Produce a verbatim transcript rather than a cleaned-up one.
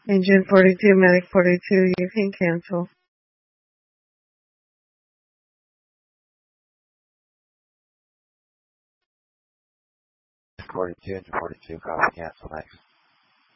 Engine forty-two, Medic forty-two, you can cancel. forty-two, Engine forty-two, copy, cancel, next.